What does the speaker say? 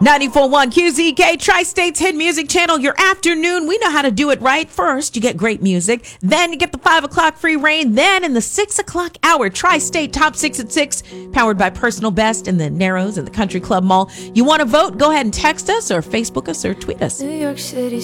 94.1 QZK, Tri-State's Hit Music Channel, your afternoon. We know how to do it right. First, you get great music. Then you get the 5 o'clock free reign. Then in the 6 o'clock hour, Tri-State Top 6 at 6, powered by Personal Best in the Narrows and the Country Club Mall. You want to vote? Go ahead and text us or Facebook us or tweet us. New York City.